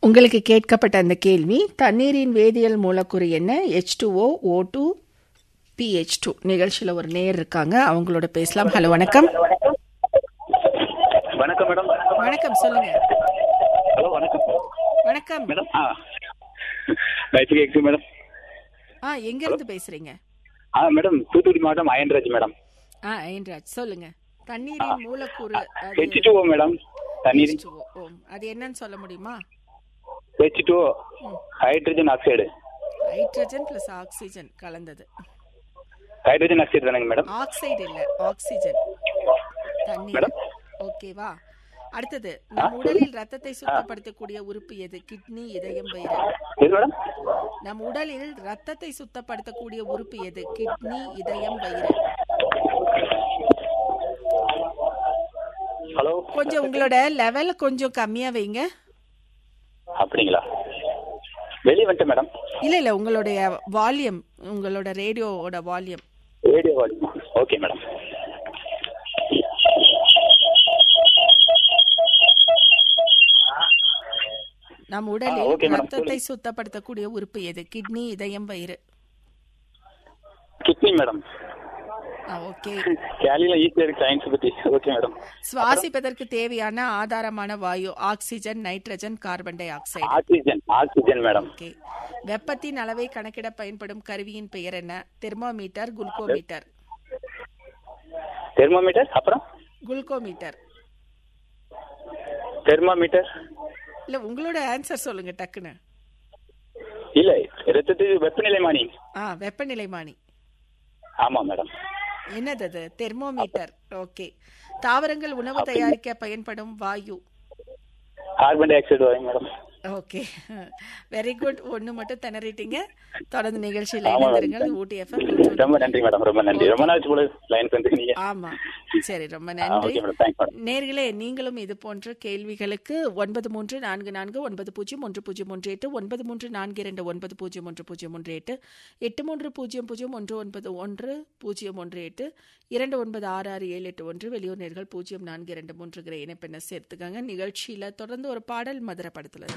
உங்களுக்கு கேட்கப்பட்ட அந்த கேள்வி, தண்ணீரின் வேதியியல் மூலக்கூறு என்ன? H2O, O2, pH2. நிகழ்ச்சியில் ஒரு நேயர் இருக்காங்க, அவங்களோட பேசலாம். ஹலோ, வணக்கம். வணக்கம் மேடம். வணக்கம், சொல்லுங்க. ஹலோ, வணக்கம். வணக்கம் மேடம். மேடம். எங்க இருந்து பேசுறீங்க? மேடம், தூத்துக்குடி மாவட்டம் அயன்ராஜ் மேடம். அயன்ராஜ், சொல்லுங்க. தண்ணீரின் மூலக்கூறு H2O மேடம். தண்ணீர் H2O. அது என்னன்னு சொல்ல முடியுமா? H2O hydrogen oxide. Hydrogen plus oxygen கலந்தது. ஹைட்ரஜன் ஆக்சைடு தானங்க மேடம்? ஆக்சைடு இல்ல, ஆக்சிஜன். தண்ணீர். ஓகேவா? அடுத்தது, நம் உடலில் ரத்தத்தை சுத்தப்படுத்தக்கூடிய உறுப்பு எது? கிட்னி, இதயம், வயிறு. எது மேடம்? நம் உடலில் ரத்தத்தை சுத்தப்படுத்தக்கூடிய உறுப்பு எது? கிட்னி, இதயம், வயிறு. ஹலோ, கொஞ்சம் உங்களோட லெவல் கொஞ்சம் கம்மியா வைங்க. அப்படிங்களா? வெளியே வந்துட்டேன் மேடம். இல்ல உங்களுடைய வால்யூம், உங்களோட ரேடியோவோட volume. Radio volume. Okay madam. நம் உடலில் ரத்தத்தை சுத்தப்படுத்தக்கூடிய உறுப்பு எது? கிட்னி, இதயம், வயிறு. Kidney madam. ஓகே. கேலில ஈஸியா இருக்கு சயின்ஸ் பத்தி. Okay madam. சுவாசிப்பதற்கு தேவையான ஆதாரமான வாயு? Oxygen, nitrogen, carbon di oxide. Oxygen madam. Okay. வெப்பத்தின் அளவை கணக்கிட பயன்படும் கருவியின் பெயர் என்ன? Thermometer, glucometer. தெர்மோமீட்டர், அப்புறம் குளுக்கோமீட்டர். தெர்மோமீட்டர் இல்ல, உங்களோட ஆன்சர் சொல்லுங்க டக்குன்னு. இல்ல, ரத்தத்துக்கு வெப்பநிலைமானி. வெப்பநிலைமானி. ஆமா மேடம். என்னது அது? தெர்மோமீட்டர். ஓகே. தாவரங்கள் உணவு தயாரிக்க பயன்படும் வாயு? கார்பன் டை ஆக்சைடு வாயு மேடம். Okay, very good. ஒண்ணு மட்டும் திணறிட்டீங்க. தொடர்ந்து நிகழ்ச்சியில் இணைந்திருங்கள். ஊட்டி FM. ரொம்ப நன்றி மேடம். ரொம்ப நன்றி. ரொம்ப நாள் போல லைன் வந்துட்டீங்க. ஆமா, சரி, ரொம்ப நன்றி. நேர்களே, நீங்களும் இது போன்ற கேள்விகளுக்கு 9344901018 9342901018 83001911 29666781 வெளியூர் நேர்கள் 0423 இணைப்பெண்ணை சேர்த்துக்கங்க. நிகழ்ச்சியில தொடர்ந்து ஒரு பாடல் மதுரை படத்துல.